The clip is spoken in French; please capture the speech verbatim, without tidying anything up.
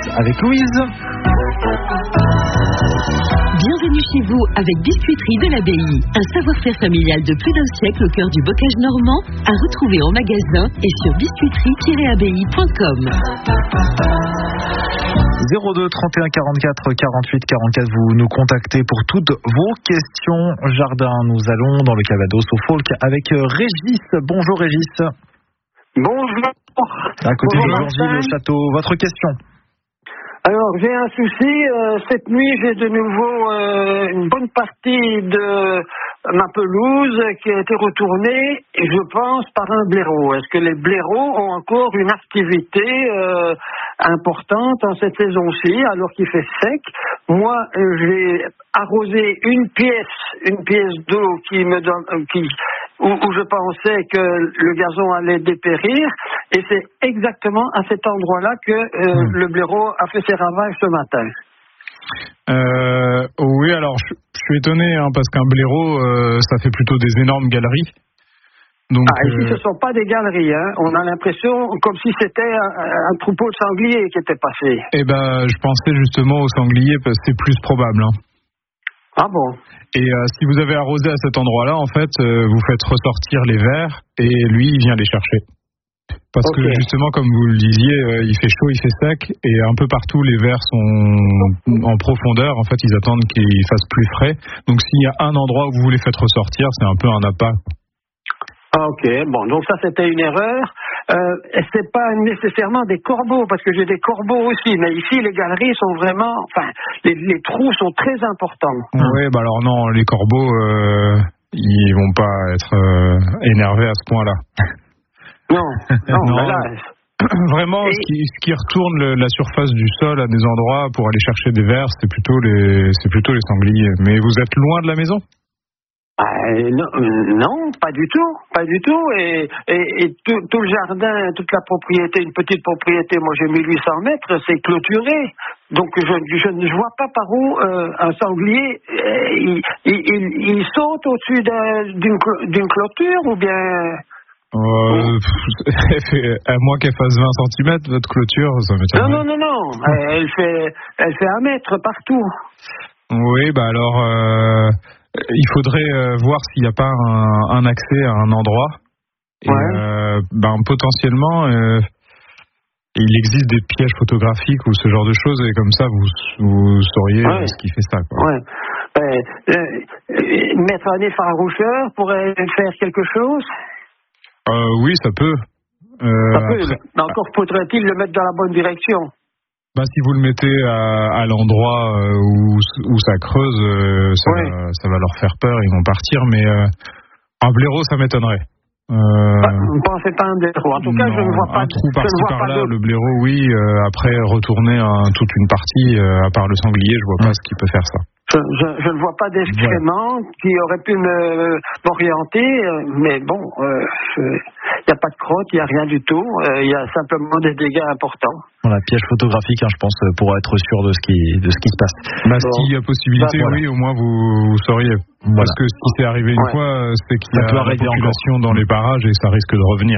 avec Louise. Bienvenue chez vous avec Biscuiterie de l'Abbaye. Un savoir-faire familial de plus d'un siècle au cœur du bocage normand, à retrouver en magasin et sur biscuiterie tiret abbaye point com. zéro deux trente et un quarante-quatre quarante-huit quarante-quatre, vous nous contactez pour toutes vos questions jardin. Nous allons dans le Calvados au Folk avec Régis. Bonjour Régis. Bonjour. À côté Bonjour, de Georgie, le château. Votre question? Alors, j'ai un souci. Euh, cette nuit, j'ai de nouveau euh, une bonne partie de ma pelouse qui a été retournée, et je pense, par un blaireau. Est-ce que les blaireaux ont encore une activité euh, importante en cette saison-ci, alors qu'il fait sec? Moi, euh, j'ai arrosé une pièce, une pièce d'eau qui me donne, euh, qui, où, où je pensais que le gazon allait dépérir, et c'est exactement à cet endroit-là que euh, mmh. le blaireau a fait ses ravages ce matin. Euh, oui, alors je, je suis étonné hein, parce qu'un blaireau, euh, ça fait plutôt des énormes galeries. Donc, ah, ici, euh... ce ne sont pas des galeries. Hein. On a l'impression comme si c'était un, un troupeau de sangliers qui était passé. Eh ben, je pensais justement aux sangliers parce que c'est plus probable. Hein. Ah bon? Et euh, si vous avez arrosé à cet endroit-là, en fait, euh, vous faites ressortir les vers et lui, il vient les chercher. Parce okay. que justement, comme vous le disiez, euh, il fait chaud, il fait sec, et un peu partout, les vers sont en profondeur. En fait, ils attendent qu'il fasse plus frais. Donc, s'il y a un endroit où vous les faites ressortir, c'est un peu un appât. Ah, ok. Bon, donc ça, c'était une erreur. Euh, c'est pas nécessairement des corbeaux, parce que j'ai des corbeaux aussi, mais ici, les galeries sont vraiment... Enfin, les, les trous sont très importants. Oui, bah alors non, les corbeaux, euh, ils vont pas être euh, énervés à ce point-là. Non, non, non. Ben là... Vraiment, Et... ce, qui, ce qui retourne le, la surface du sol à des endroits pour aller chercher des vers, c'est plutôt les, c'est plutôt les sangliers. Mais vous êtes loin de la maison? Euh, non, non, pas du tout, pas du tout. Et, et, et tout, tout le jardin, toute la propriété, une petite propriété, moi j'ai mille huit cents mètres, c'est clôturé. Donc je, je ne vois pas par où euh, un sanglier, euh, il, il, il, il saute au-dessus d'un, d'une, d'une clôture ou bien... Euh, à moins qu'elle fasse vingt centimètres, votre clôture, ça m'étonnerait. Non, non, non, non, elle fait, elle fait un mètre partout. Oui, bah alors... Euh... Il faudrait euh, voir s'il n'y a pas un, un accès à un endroit. Et, ouais. euh, ben, potentiellement, euh, il existe des pièges photographiques ou ce genre de choses, et comme ça, vous, vous sauriez ouais. ce qui fait ça. Quoi. Ouais. Euh, euh, mettre un effaroucheur pourrait faire quelque chose? euh, Oui, ça peut. Euh, ça peut, après... mais encore faudrait-il le mettre dans la bonne direction. Bah, si vous le mettez à, à l'endroit où, où ça creuse, euh, ça, ouais. va, ça va leur faire peur, ils vont partir, mais euh, un blaireau, ça m'étonnerait. Euh, bah, vous ne pensez pas un blaireau? En tout cas, non, je ne vois pas... Un trou par-ci par-là, pas le blaireau, oui. Euh, après, retourner un, toute une partie, euh, à part le sanglier, je vois pas ouais. ce qui peut faire ça. Je, je, je ne vois pas d'excréments voilà. qui auraient pu me, m'orienter, mais bon, il euh, n'y a pas de crotte, il n'y a rien du tout, il euh, y a simplement des dégâts importants. Voilà, piège photographique, hein, je pense, pour être sûr de ce qui, de ce qui se passe. Bah, bon. S'il y a possibilité, bah, voilà. oui, au moins vous, vous sauriez. Voilà. Parce que si c'est arrivé une ouais. fois, c'est qu'il y a la population dans les parages et ça risque de revenir.